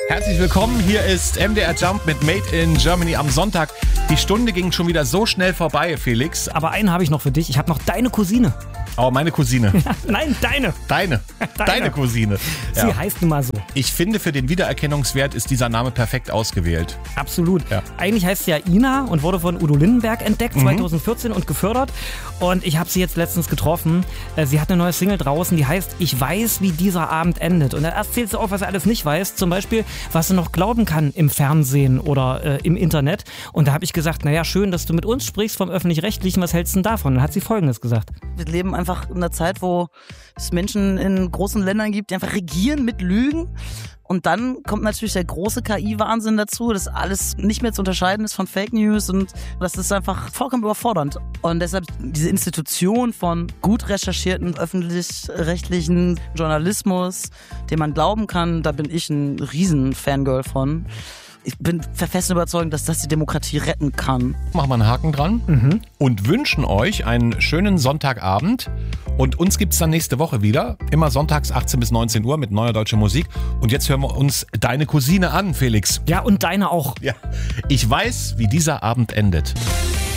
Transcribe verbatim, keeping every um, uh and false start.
Herzlich willkommen, hier ist M D R Jump mit Made in Germany am Sonntag. Die Stunde ging schon wieder so schnell vorbei, Felix. Aber einen habe ich noch für dich. Ich habe noch deine Cousine. Oh, meine Cousine. Nein, deine. Deine. Deine, Deine Cousine. Sie ja. heißt nun mal so. Ich finde, für den Wiedererkennungswert ist dieser Name perfekt ausgewählt. Absolut. Ja. Eigentlich heißt sie ja Ina und wurde von Udo Lindenberg entdeckt, mhm. zwanzig vierzehn und gefördert. Und ich habe sie jetzt letztens getroffen. Sie hat eine neue Single draußen, die heißt Ich weiß, wie dieser Abend endet. Und da erzählt sie auch, was sie alles nicht weiß. Zum Beispiel, was sie noch glauben kann im Fernsehen oder äh, im Internet. Und da habe ich gesagt, naja, schön, dass du mit uns sprichst vom Öffentlich-Rechtlichen. Was hältst du denn davon? Und dann hat sie Folgendes gesagt. Wir leben einfach in einer Zeit, wo es Menschen in großen Ländern gibt, die einfach regieren mit Lügen. Und dann kommt natürlich der große K I-Wahnsinn dazu, dass alles nicht mehr zu unterscheiden ist von Fake News und das ist einfach vollkommen überfordernd. Und deshalb diese Institution von gut recherchierten öffentlich-rechtlichen Journalismus, dem man glauben kann, da bin ich ein riesen Fangirl von. Ich bin fest überzeugt, dass das die Demokratie retten kann. Machen wir einen Haken dran mhm. und wünschen euch einen schönen Sonntagabend. Und uns gibt es dann nächste Woche wieder. Immer sonntags achtzehn bis neunzehn Uhr mit neuer deutscher Musik. Und jetzt hören wir uns deine Cousine an, Felix. Ja, und deine auch. Ja. Ich weiß, wie dieser Abend endet.